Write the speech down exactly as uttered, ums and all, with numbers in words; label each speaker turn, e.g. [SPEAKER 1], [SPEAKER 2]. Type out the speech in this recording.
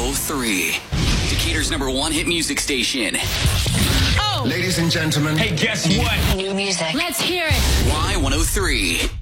[SPEAKER 1] oh three. Decatur's number one hit music station.
[SPEAKER 2] Oh!
[SPEAKER 3] Ladies and gentlemen.
[SPEAKER 4] Hey, guess what?
[SPEAKER 2] New music. Let's hear it.
[SPEAKER 1] Y one oh three.